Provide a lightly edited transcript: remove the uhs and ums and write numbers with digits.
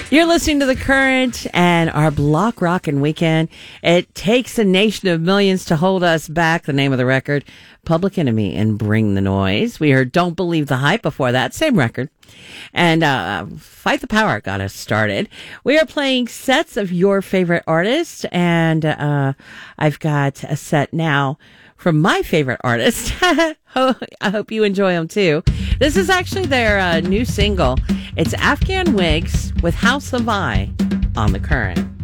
You're listening to The Current and our Block Rockin' Weekend. It takes a nation of millions to hold us back. The name of the record, Public Enemy and Bring the Noise. We heard Don't Believe the Hype before that, same record. And Fight the Power got us started. We are playing sets of your favorite artists, and I've got a set now from my favorite artist. I hope you enjoy them too. This is actually their new single. It's Afghan Wigs with House of I on The Current.